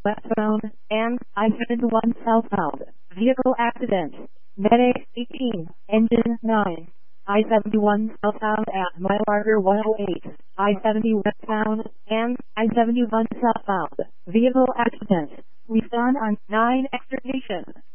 westbound, and I-71 southbound. Vehicle accident. Medic 18, engine 9. I-71 southbound at mile marker 108. I-70 westbound, and I-71 southbound. Vehicle accident. Respond on 9 extrication.